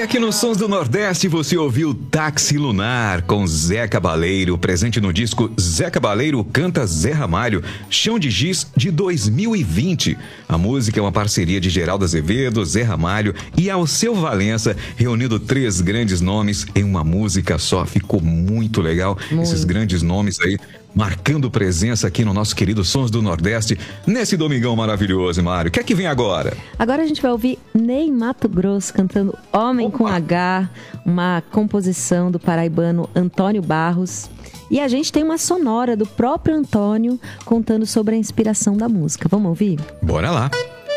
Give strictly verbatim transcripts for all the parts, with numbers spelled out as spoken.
aqui nos Sons do Nordeste você ouviu Táxi Lunar com Zé Cabaleiro, presente no disco Zé Cabaleiro Canta Zé Ramalho, Chão de Giz de dois mil e vinte. A música é uma parceria de Geraldo Azevedo, Zé Ramalho e Alceu Valença, reunindo três grandes nomes em uma música só. Ficou muito legal, muito. Esses grandes nomes aí marcando presença aqui no nosso querido Sons do Nordeste, nesse domingão maravilhoso, Mário. O que é que vem agora? Agora a gente vai ouvir Ney Matogrosso cantando Homem Opa. com H, uma composição do paraibano Antônio Barros. E a gente tem uma sonora do próprio Antônio contando sobre a inspiração da música. Vamos ouvir? Bora lá.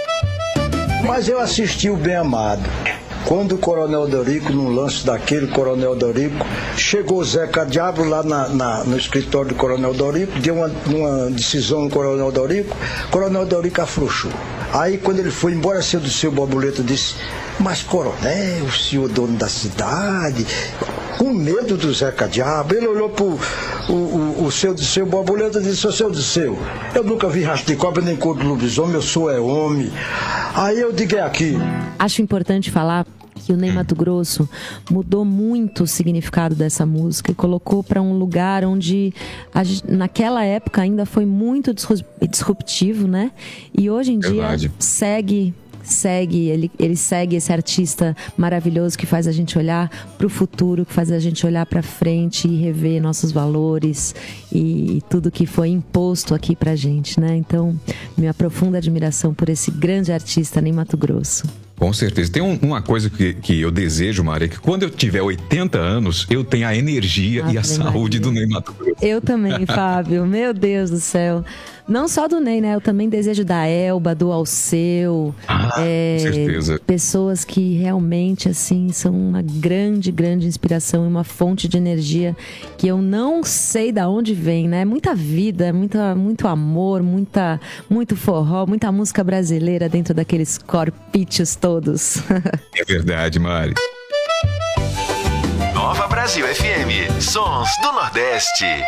Mas eu assisti o Bem Amado. Quando o Coronel Dorico, num lance daquele Coronel Dorico, chegou o Zeca Diabo lá na, na, no escritório do Coronel Dorico, deu uma, uma decisão no Coronel Dorico, o Coronel Dorico afrouxou. Aí quando ele foi embora, seu do seu Borboleta disse: mas Coronel, o senhor dono da cidade, com medo do Zeca Diabo, ele olhou pro o, o, o seu do seu Borboleta e disse: ô seu do seu, eu nunca vi rastro de cobra nem cor do lobisomem, eu sou é homem. Aí eu digo: é aqui. Acho importante falar que o Ney Matogrosso mudou muito o significado dessa música e colocou para um lugar onde a, naquela época ainda foi muito disruptivo, né? E hoje em Verdade. dia segue... segue, ele, ele segue esse artista maravilhoso que faz a gente olhar para o futuro, que faz a gente olhar para frente e rever nossos valores e tudo que foi imposto aqui pra gente, né? Então, minha profunda admiração por esse grande artista Ney Matogrosso. Com certeza. Tem um, uma coisa que, que eu desejo, Maria, que quando eu tiver oitenta anos, eu tenha a energia ah, e a saúde Maria. do Ney Matogrosso. Eu também, Fábio. Meu Deus do céu. Não só do Ney, né? Eu também desejo da Elba, do Alceu. Ah, é, com certeza. Pessoas que realmente, assim, são uma grande, grande inspiração e uma fonte de energia que eu não sei de onde vem, né? Muita vida, muita, muito amor, muita, muito forró, muita música brasileira dentro daqueles corpítios todos. É verdade, Mari. Nova Brasil F M, Sons do Nordeste.